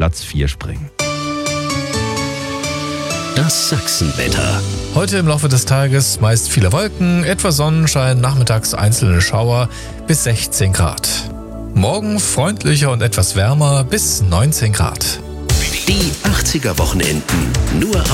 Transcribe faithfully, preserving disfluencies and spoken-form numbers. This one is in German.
Platz vier springen. Das Sachsenwetter. Heute im Laufe des Tages meist viele Wolken, etwas Sonnenschein, nachmittags einzelne Schauer bis sechzehn Grad. Morgen freundlicher und etwas wärmer bis neunzehn Grad. Die achtziger Wochenenden nur